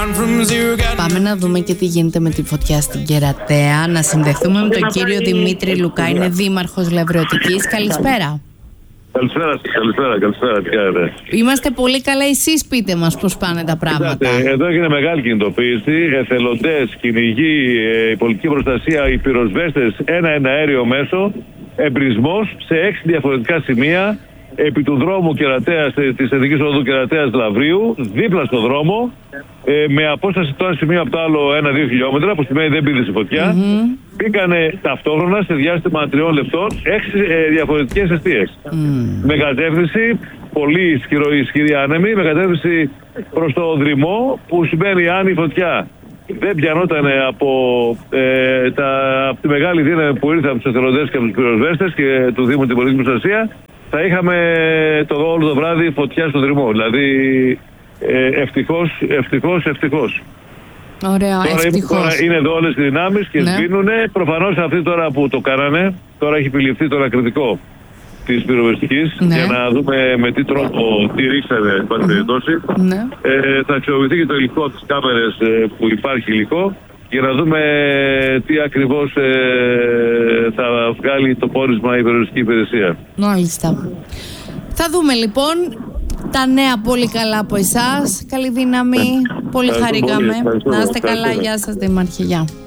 Πάμε να δούμε και τι γίνεται με τη φωτιά στην Κερατέα. Να συνδεθούμε με τον κύριο Δημήτρη Λουκά, είναι δήμαρχος Λευρωτικής. Καλησπέρα. Καλησπέρα, τι κάνετε? Είμαστε πολύ καλά, εσείς πείτε μας πώς πάνε τα πράγματα. Εδώ έγινε μεγάλη κινητοποίηση, εθελοντές, κυνηγοί, η πολιτική προστασία, οι πυροσβέστες, ένα αέριο μέσο, εμπρισμός σε 6 διαφορετικά σημεία επί του δρόμου Κερατέας, της Εθνικής Οδού Κερατέας Λαβρίου, δίπλα στο δρόμο, με απόσταση το ένα σημείο από το άλλο 1-2 χιλιόμετρα, που σημαίνει δεν πήδησε φωτιά. Μπήκανε ταυτόχρονα σε διάστημα 3 λεπτών 6 διαφορετικές εστίες. Με κατεύθυνση πολύ ισχυρή άνεμη, με κατεύθυνση προς το Δρυμό, που σημαίνει αν η φωτιά δεν πιανόταν από τη μεγάλη δύναμη που ήρθε από τους εθελοντές και από τους πυροσβέστες και του Δήμου την πολιτική προστασία, θα είχαμε όλο το βράδυ φωτιά στο Δρυμό. Δηλαδή ευτυχώς. Ωραία, τώρα είναι εδώ όλες οι δυνάμεις και σβήνουνε. Προφανώς αυτοί τώρα που το κάνανε, τώρα έχει επιληφθεί το ανακριτικό της πυροσβεστικής, για να δούμε με τι τρόπο τη ρίξανε, εν πάση περιπτώσει. Θα αξιοποιηθεί και το υλικό, τις κάμερες που υπάρχει υλικό, για να δούμε τι ακριβώς θα βγάλει το πόρισμα η πυροσβεστική υπηρεσία. Μάλιστα. Θα δούμε λοιπόν τα νέα πολύ καλά από εσάς. Καλή δύναμη. Πολύ χαρήκαμε. Να είστε καλά. Γεια σας, Δήμαρχε. Γεια.